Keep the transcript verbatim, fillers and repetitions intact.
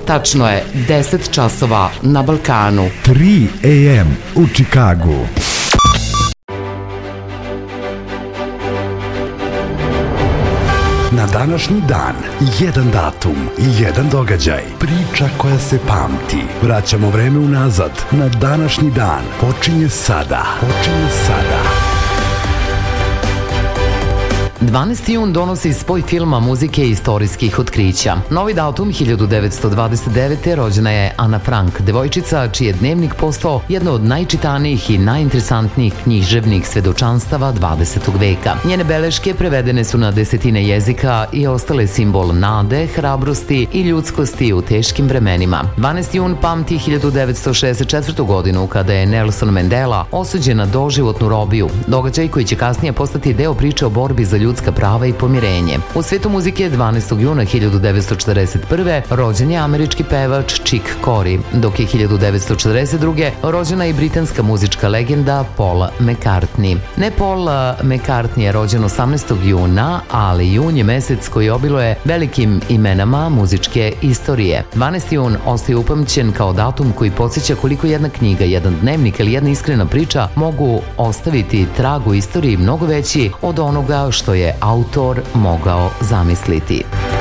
Tačno je deset časova na Balkanu. tri a m u Čikagu. Na današnji dan, jedan datum, jedan događaj, priča koja se pamti. Vraćamo vreme unazad, na današnji dan. Počinje sada. Počinje sada. dvanaesti jun donosi spoj filma, muzike i istorijskih otkrića. Novi datum hiljadu devetsto dvadeset devete. rođena je Ana Frank, devojčica čiji je dnevnik postao jedno od najčitanijih i najinteresantnijih književnih svedočanstava dvadesetog veka. Njene beleške prevedene su na desetine jezika i ostale simbol nade, hrabrosti i ljudskosti u teškim vremenima. dvanaesti jun pamti hiljadu devetsto šezdeset četvrtu. godinu kada je Nelson Mandela osuđen na doživotnu robiju, događaj koji će kasnije postati deo priče o borbi za ljudska prava i pomirenje. U svetu muzike dvanaestog juna hiljadu devetsto četrdeset prve. rođen je američki pevač Chick Corea, dok je hiljadu devetsto četrdeset druge. rođena i britanska muzička legenda Paul McCartney. Ne Paul McCartney je rođen osamnaestog juna, ali jun je mesec koji obiluje velikim imenama muzičke istorije. dvanaesti jun ostaje upamćen kao datum koji podsjeća koliko jedna knjiga, jedan dnevnik ili jedna iskrena priča mogu ostaviti trag u istoriji mnogo veći od onoga što je autor mogao zamisliti.